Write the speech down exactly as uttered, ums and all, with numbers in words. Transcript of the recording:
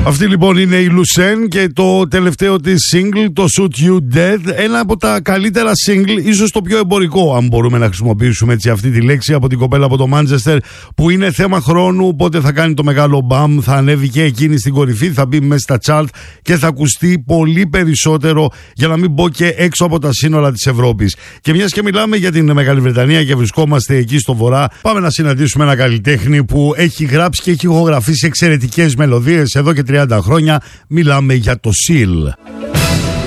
Αυτή λοιπόν είναι η Lucen και το τελευταίο της single, το Shoot You Dead. Ένα από τα καλύτερα single, ίσως το πιο εμπορικό, αν μπορούμε να χρησιμοποιήσουμε έτσι αυτή τη λέξη, από την κοπέλα από το Manchester, που είναι θέμα χρόνου. Πότε θα κάνει το μεγάλο μπαμ, θα ανέβει και εκείνη στην κορυφή, θα μπει μέσα στα chart και θα ακουστεί πολύ περισσότερο, για να μην πω και έξω από τα σύνορα της Ευρώπης. Και μιας και μιλάμε για την Μεγάλη Βρετανία και βρισκόμαστε εκεί στο βορρά, πάμε να συναντήσουμε ένα καλλιτέχνη που έχει γράψει και έχει ηχογραφήσει εξαιρετικές μελωδίες εδώ και τριάντα χρόνια. Μιλάμε για το Seal.